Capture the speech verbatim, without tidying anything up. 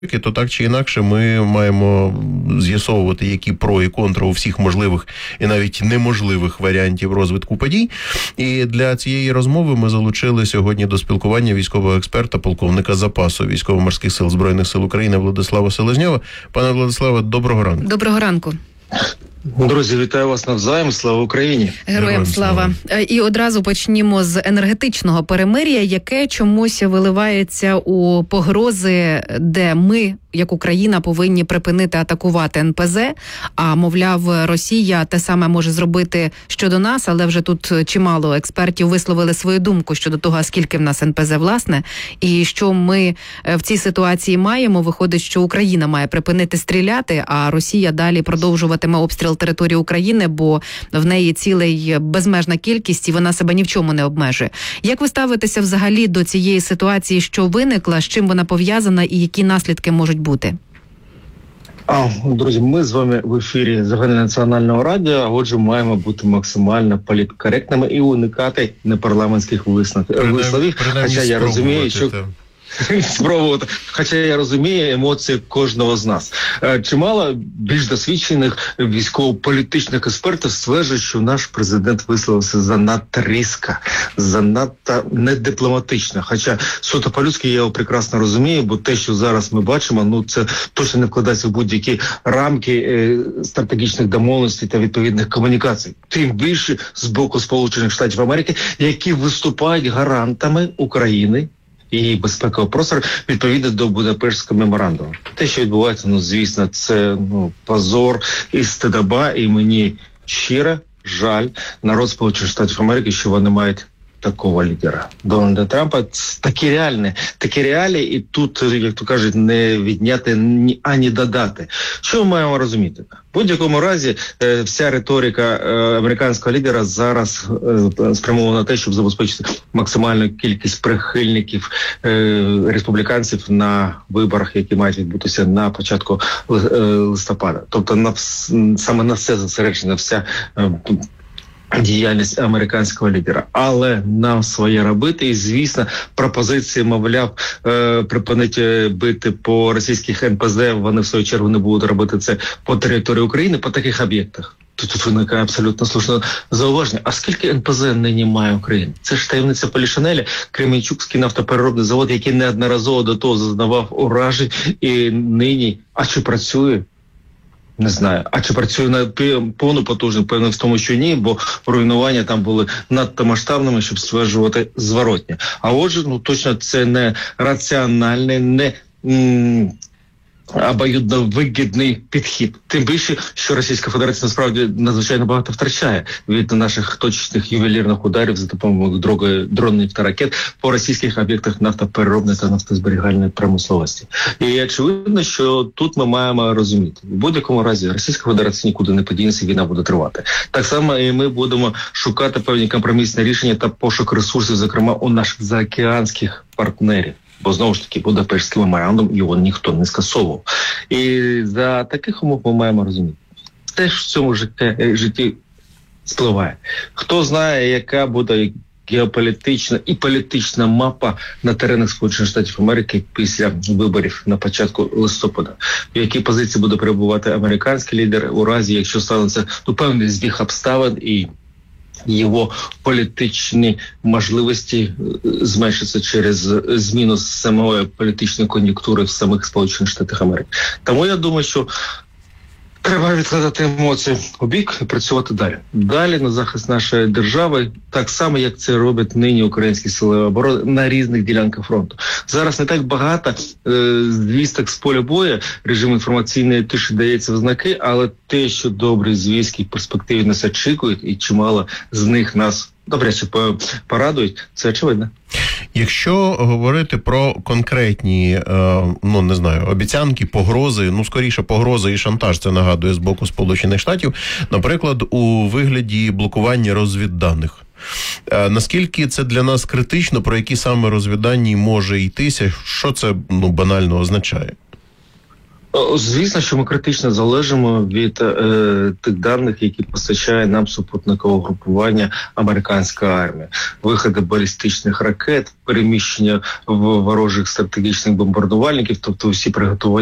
то так чи інакше ми маємо з'ясовувати, які про і контра у всіх можливих і навіть неможливих варіантів розвитку подій. І для цієї розмови ми залучили сьогодні до спілкування військового експерта, полковника запасу Військово-морських сил Збройних сил України Владислава Селезньова. Пане Владиславе, доброго ранку. Доброго ранку. Друзі, вітаю вас навзаєм. Слава Україні! Героям слава! І одразу почнімо з енергетичного перемир'я, яке чомусь виливається у погрози, де ми, як Україна, повинні припинити атакувати ен пе зе, а, мовляв, Росія те саме може зробити щодо нас, але вже тут чимало експертів висловили свою думку щодо того, а скільки в нас ен пе зе, власне, і що ми в цій ситуації маємо. Виходить, що Україна має припинити стріляти, а Росія далі продовжуватиме обстріл території України, бо в неї цілий безмежна кількість, і вона себе ні в чому не обмежує. Як ви ставитеся взагалі до цієї ситуації, що виникла, з чим вона пов'язана і які наслідки можуть бути? А, друзі, ми з вами в ефірі Загальнонаціонального радіо, а отже, маємо бути максимально політкоректними і уникати непарламентських висловів. Хоча я розумію, що... спробувати. Хоча я розумію емоції кожного з нас. Чимало більш досвідчених військово-політичних експертів стверджують, що наш президент висловився занадто різко, занадто недипломатично. Хоча суто по-людськи я його прекрасно розумію, бо те, що зараз ми бачимо, ну це точно не вкладається в будь-які рамки е, стратегічних домовленостей та відповідних комунікацій. Тим більше з боку Сполучених Штатів Америки, які виступають гарантами України і безпекового простору відповідно до Будапештського меморандуму. Те, що відбувається, ну, звісно, це ну, позор і стидоба, і мені щиро жаль народ Сполучених Штатів Америки, що вони мають такого лідера. Дональда Трампа такі реальні, такі реалії, і тут, як то кажуть, не відняти, ні, ані додати. Що ми маємо розуміти? В будь-якому разі е, вся риторика е, американського лідера зараз е, спрямована на те, щоб забезпечити максимальну кількість прихильників е, республіканців на виборах, які мають відбутися на початку е, листопада. Тобто на, саме на все зосереджена вся е, діяльність американського лідера. Але нам своє робити, і, звісно, пропозиції, мовляв, е, припинити бити по російських ен пе зе, вони в свою чергу не будуть робити це по території України, по таких об'єктах. Тут, тут виникає абсолютно слушне зауваження. А скільки ен пе зе нині має Україна? Це ж таємниця Полішинеля, Кременчуцький нафтопереробний завод, який неодноразово до того зазнавав уражень, і нині, а чи працює? Не знаю. А чи працює на повну потужність? Певно, в тому, що ні, бо руйнування там були надто масштабними, щоб стверджувати зворотнє. А отже, ну точно це не раціональний, не м- обоюдно вигідний підхід. Тим більше, що Російська Федерація насправді надзвичайно багато втрачає від наших точних ювелірних ударів за допомогою дронів та ракет по російських об'єктах нафтопереробної та нафтозберігальної промисловості. І очевидно, що тут ми маємо розуміти. В будь-якому разі Російська Федерація нікуди не подінеться, війна буде тривати. Так само і ми будемо шукати певні компромісні рішення та пошук ресурсів, зокрема у наших заокеанських партнерів. Бо, знову ж таки, Будапештський меморандум його ніхто не скасовував. І за таких умов ми маємо розуміти. Те ж в цьому житті, житті спливає. Хто знає, яка буде геополітична і політична мапа на теренах Сполучених Штатів Америки після виборів на початку листопада. В якій позиції буде перебувати американський лідер у разі, якщо станеться ну, певний збіг обставин і його політичні можливості зменшаться через зміну самої політичної кон'юнктури в самих Сполучених Штатах Америки. Тому я думаю, що треба відкладати емоції у бік і працювати далі. Далі на захист нашої держави, так само, як це роблять нині українські сили оборони на різних ділянках фронту. Зараз не так багато е, звісток з поля бою, режим інформаційної тиші дається в знаки, але те, що добрі звістки в перспективі нас очікують, і чимало з них нас добре порадують, це очевидно. Якщо говорити про конкретні, ну не знаю, обіцянки, погрози, ну скоріше погрози і шантаж, це нагадує з боку Сполучених Штатів, наприклад, у вигляді блокування розвідданих. Наскільки це для нас критично, про які саме розвіддані може йтися, що це ну банально означає? Звісно, що ми критично залежимо від е, тих даних, які постачає нам супутникове групування американська армія. Виходи балістичних ракет, переміщення в ворожих стратегічних бомбардувальників, тобто всі приготування